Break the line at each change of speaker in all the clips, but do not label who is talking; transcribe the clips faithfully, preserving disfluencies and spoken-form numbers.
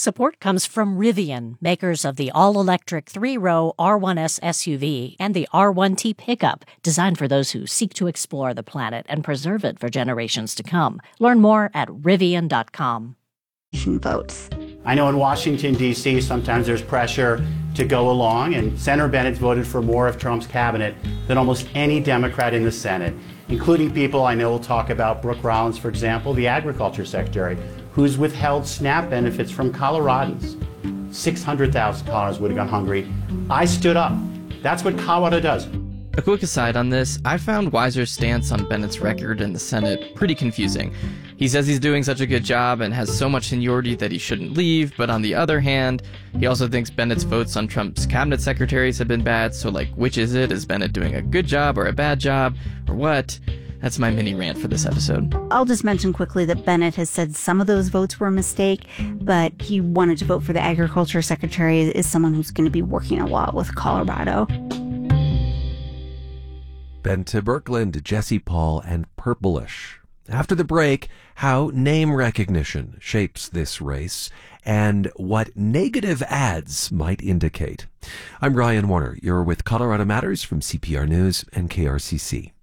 Support comes from Rivian, makers of the all-electric three-row R one S S U V and the R one T pickup, designed for those who seek to explore the planet and preserve it for generations to come. Learn more at rivian dot com.
Votes.
I know in Washington, D C, sometimes there's pressure to go along, and Senator Bennett's voted for more of Trump's cabinet than almost any Democrat in the Senate, including people I know will talk about, Brooke Rollins, for example, the Agriculture Secretary, who's withheld SNAP benefits from Coloradans. six hundred thousand Coloradans would have gone hungry. I stood up. That's what Colorado does.
A quick aside on this, I found Weiser's stance on Bennett's record in the Senate pretty confusing. He says he's doing such a good job and has so much seniority that he shouldn't leave, but on the other hand, he also thinks Bennett's votes on Trump's cabinet secretaries have been bad, so like, which is it? Is Bennett doing a good job or a bad job, or what? That's my mini rant for this episode.
I'll just mention quickly that Bennett has said some of those votes were a mistake, but he wanted to vote for the Agriculture Secretary is someone who's going to be working a lot with Colorado.
Bente Birkeland, Jesse Paul, and Purplish. After the break, how name recognition shapes this race and what negative ads might indicate. I'm Ryan Warner. You're with Colorado Matters from C P R News and K R C C.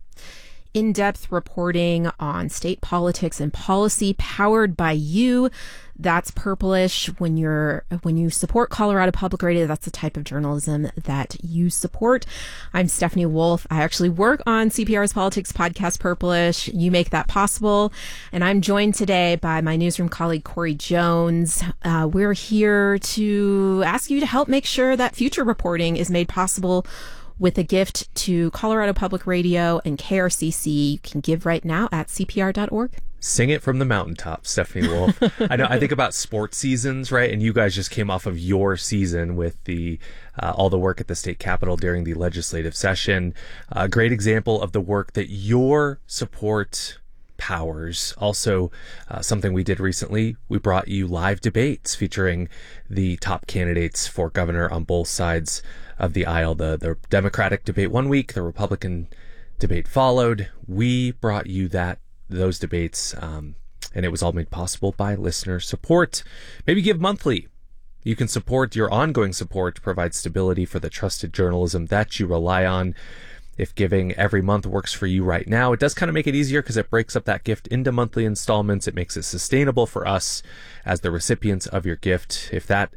In-depth reporting on state politics and policy powered by you. That's Purplish. When you're when you support Colorado Public Radio, that's the type of journalism that you support. I'm Stephanie Wolf. I actually work on C P R's politics podcast, Purplish. You make that possible. And I'm joined today by my newsroom colleague, Corey Jones. Uh, we're here to ask you to help make sure that future reporting is made possible with a gift to Colorado Public Radio and K R C C. You can give right now at C P R dot org.
Sing it from the mountaintop, Stephanie Wolf. I know. I think about sports seasons, right? And you guys just came off of your season with the uh, all the work at the state capitol during the legislative session. A great example of the work that your support powers. Also, uh, something we did recently, we brought you live debates featuring the top candidates for governor on both sides of the aisle. The, the Democratic debate one week, the Republican debate followed. We brought you that those debates, um, and it was all made possible by listener support. Maybe give monthly. You can support your ongoing support to provide stability for the trusted journalism that you rely on. If giving every month works for you right now, it does kind of make it easier because it breaks up that gift into monthly installments. It makes it sustainable for us as the recipients of your gift. If that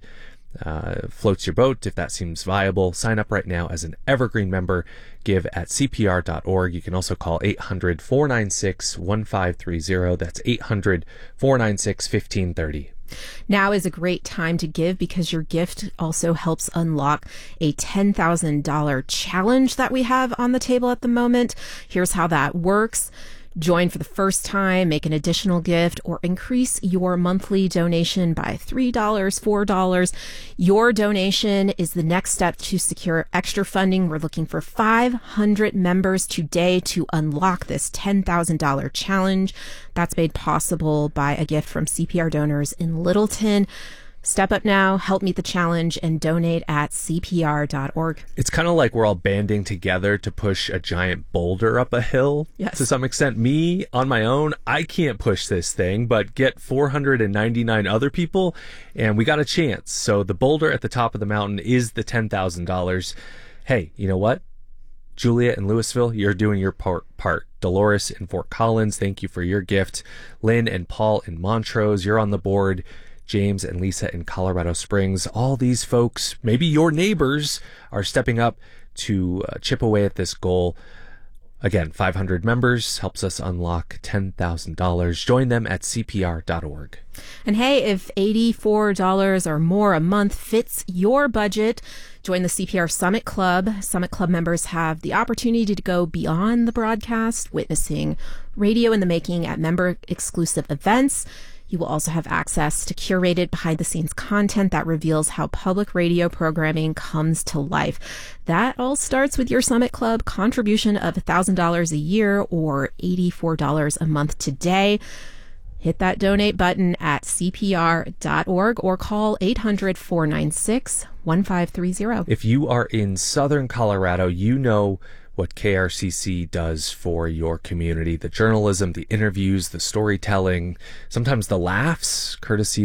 uh, floats your boat, if that seems viable, sign up right now as an Evergreen member. Give at C P R dot org. You can also call eight hundred, four nine six, one five three zero. That's eight hundred, four nine six, one five three zero.
Now is a great time to give because your gift also helps unlock a ten thousand dollars challenge that we have on the table at the moment. Here's how that works. Join for the first time, make an additional gift, or increase your monthly donation by three dollars, four dollars. Your donation is the next step to secure extra funding. We're looking for five hundred members today to unlock this ten thousand dollars challenge. That's made possible by a gift from C P R donors in Littleton. Step up now, help meet the challenge, and donate at C P R dot org.
It's kind of like we're all banding together to push a giant boulder up a hill.
Yes.
To some extent. Me, on my own, I can't push this thing, but get four hundred ninety-nine other people, and we got a chance. So the boulder at the top of the mountain is the ten thousand dollars. Hey, you know what? Julia in Louisville, you're doing your part. part. Dolores in Fort Collins, thank you for your gift. Lynn and Paul in Montrose, you're on the board. James and Lisa in Colorado Springs, all these folks, maybe your neighbors, are stepping up to uh, chip away at this goal. Again, five hundred members helps us unlock ten thousand dollars. Join them at C P R dot org.
And hey, if eighty-four dollars or more a month fits your budget, join the C P R Summit Club. Summit Club members have the opportunity to go beyond the broadcast, witnessing radio in the making at member-exclusive events. You will also have access to curated behind-the-scenes content that reveals how public radio programming comes to life. That all starts with your Summit Club contribution of one thousand dollars a year or eighty-four dollars a month today. Hit that donate button at C P R dot org or call eight hundred, four nine six, one five three zero.
If you are in Southern Colorado, you know what K R C C does for your community. The journalism, the interviews, the storytelling, sometimes the laughs, courtesy